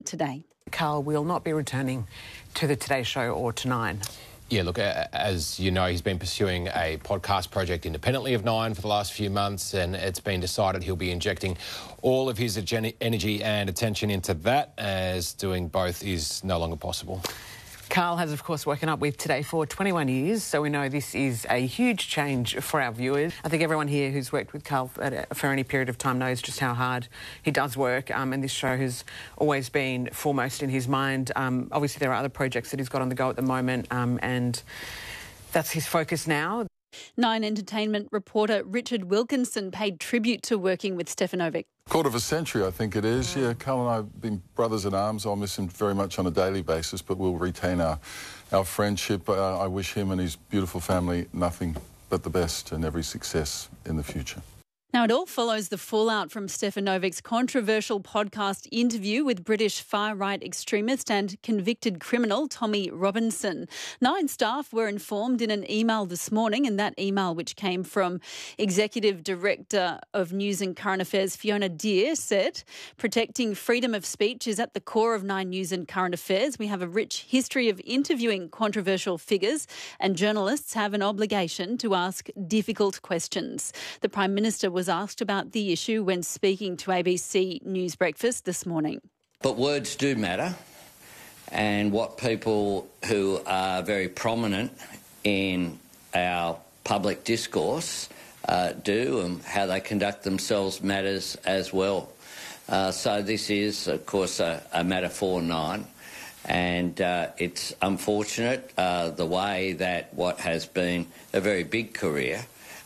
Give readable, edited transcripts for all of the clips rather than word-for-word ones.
today. Carl will not be returning to the Today Show or to Nine. Yeah, look, as you know, he's been pursuing a podcast project independently of Nine for the last few months, and it's been decided he'll be injecting all of his energy and attention into that, as doing both is no longer possible. Carl has, of course, woken up with Today for 21 years, so we know this is a huge change for our viewers. I think everyone here who's worked with Carl for any period of time knows just how hard he does work, and this show has always been foremost in his mind. Obviously, there are other projects that he's got on the go at the moment, and that's his focus now. Nine Entertainment reporter Richard Wilkinson paid tribute to working with Stefanovic. Quarter of a century, I think it is. Yeah, Carl and I have been brothers in arms. I'll miss him very much on a daily basis, but we'll retain our friendship. I wish him and his beautiful family nothing but the best and every success in the future. Now, it all follows the fallout from Stefanovic's controversial podcast interview with British far-right extremist and convicted criminal Tommy Robinson. Nine staff were informed in an email this morning, and that email, which came from Executive Director of News and Current Affairs Fiona Deer, said, "Protecting freedom of speech is at the core of Nine News and Current Affairs. We have a rich history of interviewing controversial figures, and journalists have an obligation to ask difficult questions." The Prime Minister was asked about the issue when speaking to ABC News Breakfast this morning. But words do matter, and what people who are very prominent in our public discourse do and how they conduct themselves matters as well. So this is, of course, a matter for Nine, and it's unfortunate the way that what has been a very big career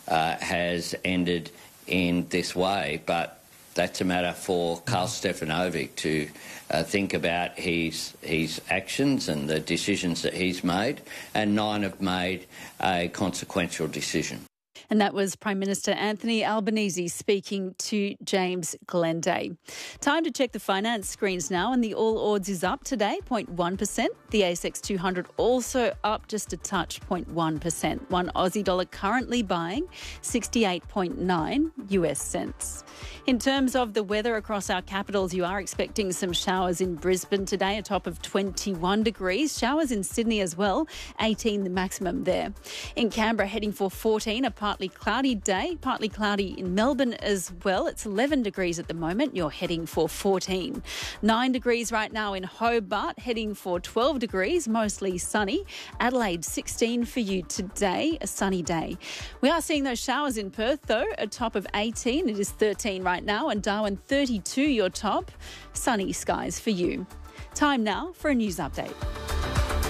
has ended in this way, but that's a matter for Carl Stefanovic to think about his actions and the decisions that he's made, and Nine have made a consequential decision. And that was Prime Minister Anthony Albanese speaking to James Glenday. Time to check the finance screens now, and the All Ords is up today, 0.1%. The ASX 200 also up just a touch, 0.1%. One Aussie dollar currently buying 68.9 US cents. In terms of the weather across our capitals, you are expecting some showers in Brisbane today, a top of 21 degrees. Showers in Sydney as well, 18 the maximum there. In Canberra, heading for 14, a partly cloudy day, partly cloudy in Melbourne as well. It's 11 degrees at the moment. You're heading for 14. 9 degrees right now in Hobart, heading for 12 degrees, mostly sunny. Adelaide, 16 for you today, a sunny day. We are seeing those showers in Perth, though, a top of 18. It is 13 right now, and Darwin, 32 your top. Sunny skies for you. Time now for a news update.